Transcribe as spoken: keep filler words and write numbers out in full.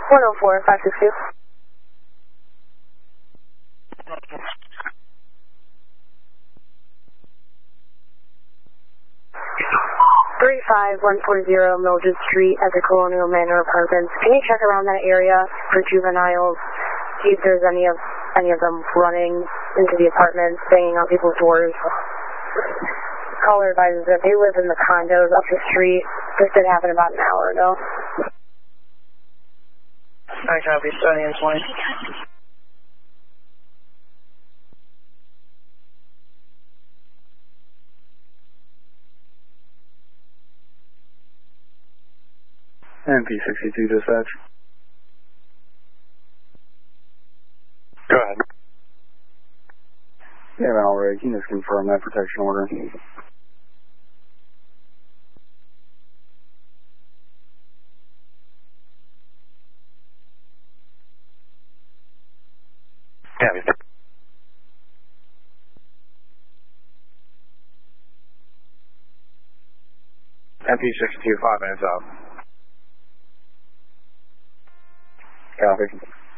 one oh four, five six two. three five one four zero Mildred Street at the Colonial Manor Apartments. Can you check around that area for juveniles? See if there's any of any of them running into the apartments, banging on people's doors. Caller advises that they live in the condos up the street. This did happen about an hour ago. I copy, starting in twenty. M P sixty-two dispatch. Go ahead. Yeah, Valerie, can you just confirm that protection order? Yeah, M P sixty-two, five minutes out. Copy.